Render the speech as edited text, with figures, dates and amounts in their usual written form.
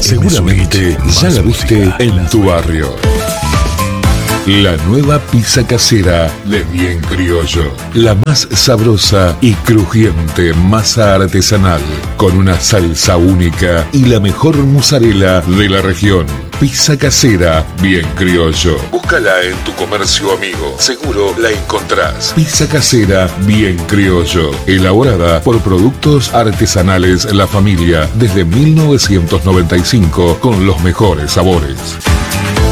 Seguramente ya la viste en tu barrio. La nueva pizza casera de Bien Criollo. La más sabrosa y crujiente masa artesanal, con una salsa única y la mejor mozzarella de la región. Pizza casera Bien Criollo. Búscala en tu comercio amigo. Seguro la encontrás. Pizza casera Bien Criollo. Elaborada por productos artesanales La Familia desde 1995 con los mejores sabores.